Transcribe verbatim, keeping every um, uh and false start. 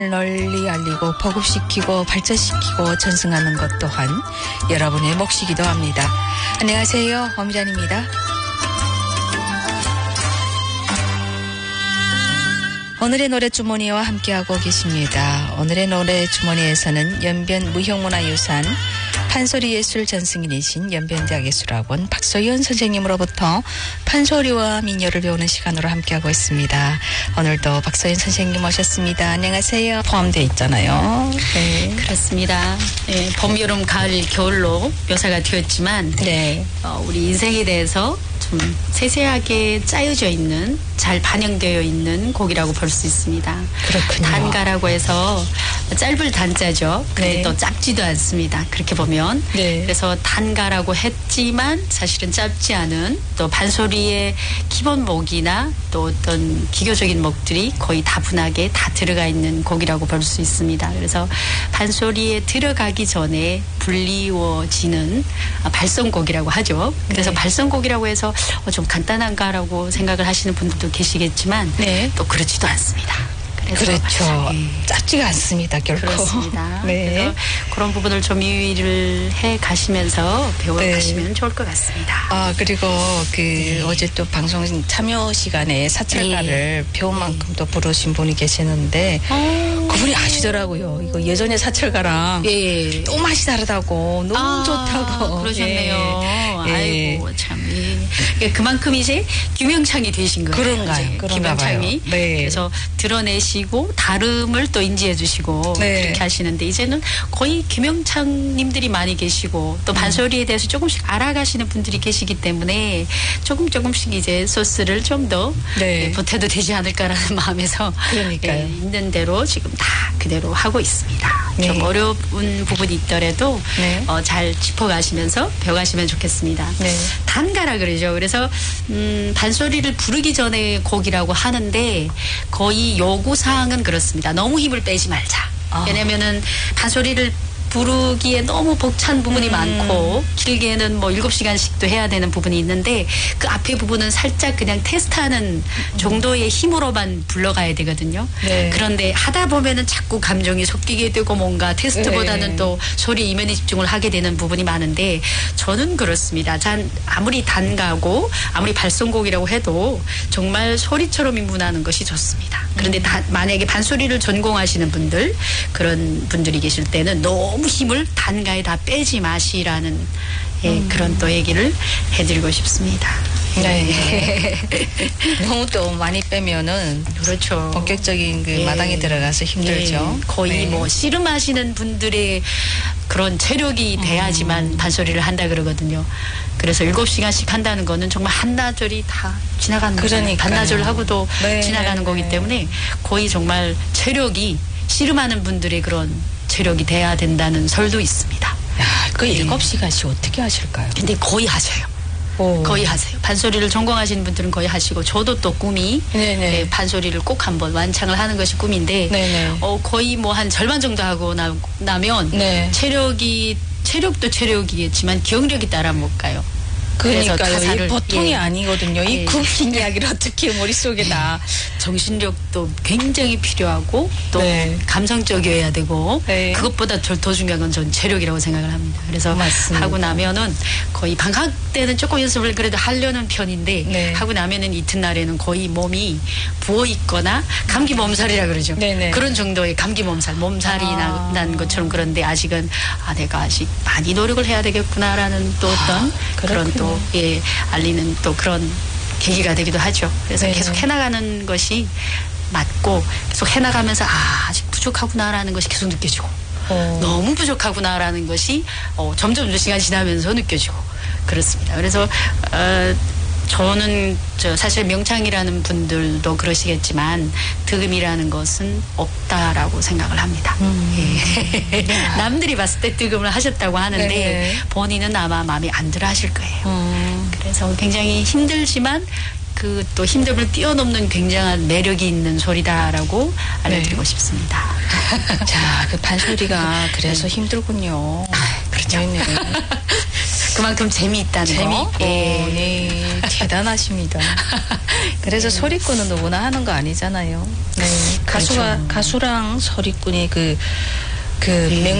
널리 알리고 보급시키고 발전시키고 전승하는 것 또한 여러분의 몫이기도 합니다. 안녕하세요. 엄전입니다. 오늘의 노래 주머니와 함께하고 계십니다. 오늘의 노래 주머니에서는 연변 무형문화유산 판소리예술 전승인이신 연변대학예술학원 박소연 선생님으로부터 판소리와 민요를 배우는 시간으로 함께하고 있습니다. 오늘도 박소연 선생님 모셨습니다. 안녕하세요. 포함되어 있잖아요. 네, 그렇습니다. 네, 봄, 여름, 가을, 겨울로 묘사가 되었지만 네. 어, 우리 인생에 대해서 좀 세세하게 짜여져 있는, 잘 반영되어 있는 곡이라고 볼 수 있습니다. 그렇군요. 단가라고 해서 짧을 단자죠. 근데 네. 또 짧지도 않습니다. 그렇게 보면. 네. 그래서 단가라고 했지만 사실은 짧지 않은, 또 반소리의 기본 목이나 또 어떤 기교적인 목들이 거의 다분하게 다 들어가 있는 곡이라고 볼 수 있습니다. 그래서 반소리에 들어가기 전에 불리워지는 발성곡이라고 하죠. 그래서 네. 발성곡이라고 해서 어, 좀 간단한가라고 생각을 하시는 분들도 계시겠지만 네. 또 그렇지도 않습니다. 그래서 그렇죠. 예. 짧지가 않습니다. 결코. 그렇습니다. 네. 그래서 그런 부분을 좀 유의를 해 가시면서 배워가시면 네. 좋을 것 같습니다. 아, 그리고 그 네. 어제 또 방송 참여 시간에 사찰가를 네. 배운 만큼 또 부르신 분이 계시는데 어. 그분이 아시더라고요. 이거 예전에 사찰가랑 예. 또 맛이 다르다고 너무 아, 좋다고. 그러셨네요. 예. 아이고 참. 예. 그만큼 이제 김영창이 되신 거예요. 그런가요? 이제 그런가 김영창이. 봐요. 네. 그래서 드러내시고 다름을 또 인지해 주시고 네. 그렇게 하시는데 이제는 거의 김영창님들이 많이 계시고 또 반소리에 대해서 조금씩 알아가시는 분들이 계시기 때문에 조금 조금씩 이제 소스를 좀 더 네. 예, 보태도 되지 않을까라는 마음에서 그러니까요. 예, 있는 대로 지금 다 그대로 하고 있습니다. 네. 좀 어려운 부분이 있더라도 네. 어, 잘 짚어가시면서 배워가시면 좋겠습니다. 네. 단가라 그러죠. 그래서 음, 반소리를 부르기 전에 곡이라고 하는데 거의 요구사항은 그렇습니다. 너무 힘을 빼지 말자. 아. 왜냐면은 반소리를 부르기에 너무 벅찬 부분이 음. 많고 길게는 뭐 일곱 시간씩도 해야 되는 부분이 있는데 그 앞에 부분은 살짝 그냥 테스트하는 정도의 힘으로만 불러가야 되거든요. 네. 그런데 하다 보면은 자꾸 감정이 섞이게 되고 뭔가 테스트보다는 네. 또 소리 이면에 집중을 하게 되는 부분이 많은데 저는 그렇습니다. 단 아무리 단가고 아무리 발성곡이라고 해도 정말 소리처럼 인문하는 것이 좋습니다. 그런데 음. 다, 만약에 반소리를 전공하시는 분들 그런 분들이 계실 때는 너무 힘을 단가에 다 빼지 마시라는 예, 음. 그런 또 얘기를 해드리고 싶습니다. 네. 너무 또 많이 빼면은 그렇죠. 본격적인 그 예. 마당에 들어가서 힘들죠. 예. 거의 네. 뭐 씨름하시는 분들의 그런 체력이 돼야지만 음. 반소리를 한다 그러거든요. 그래서 일곱 시간씩 한다는 거는 정말 한나절이 다 지나가는 거잖아요. 그러니까요. 반나절하고도 네. 지나가는 거기 때문에 거의 정말 체력이 씨름하는 분들의 그런 체력이 돼야 된다는 설도 있습니다. 야, 그 일곱 시간씩 어떻게 하실까요? 근데 거의 하세요. 오. 거의 하세요. 반소리를 전공하시는 분들은 거의 하시고 저도 또 꿈이 네네. 예, 반소리를 꼭 한번 완창을 하는 것이 꿈인데 네네. 어, 거의 뭐 한 절반 정도 하고 나, 나면 네. 체력이 체력도 체력이겠지만 기억력이 따라 못 가요. 그래서 그러니까요. 가사를, 이 보통이 예. 아니거든요. 이 예. 굵긴 이야기를 어떻게 머릿속에 다. 정신력도 굉장히 필요하고 또 네. 감성적이어야 되고 네. 그것보다 더, 더 중요한 건 전 체력이라고 생각을 합니다. 그래서 맞습니다. 하고 나면은 거의 방학 때는 조금 연습을 그래도 하려는 편인데 네. 하고 나면은 이튿날에는 거의 몸이 부어 있거나 감기 몸살이라 그러죠. 네네. 그런 정도의 감기 몸살, 몸살이 아. 나, 난 것처럼 그런데 아직은 아 내가 아직 많이 노력을 해야 되겠구나라는 또 어떤 그런 그렇군요. 또 예 알리는 또 그런 계기가 되기도 하죠. 그래서 네네. 계속 해나가는 것이 맞고 계속 해나가면서 아 아직 부족하구나라는 것이 계속 느껴지고 어. 너무 부족하구나라는 것이 어, 점점 시간이 지나면서 느껴지고 그렇습니다. 그래서 어, 저는 저 사실 명창이라는 분들도 그러시겠지만 득음이라는 것은 없다라고 생각을 합니다. 음. 예. 남들이 봤을 때 득음을 하셨다고 하는데 네네. 본인은 아마 마음에 안 들어 하실 거예요. 음. 그래서 굉장히 힘들지만 그 또 힘듦을 뛰어넘는 굉장한 매력이 있는 소리다라고 알려드리고 네. 싶습니다. 자, 그 반소리가 그래서 네. 힘들군요. 그렇죠. 네네. 그만큼 재미있다는 재미있고, 거. 예. 네, 대단하십니다. 그래서 소리꾼은 누구나 하는 거 아니잖아요. 네, 가수가 그렇죠. 가수랑 소리꾼이 그 그 맹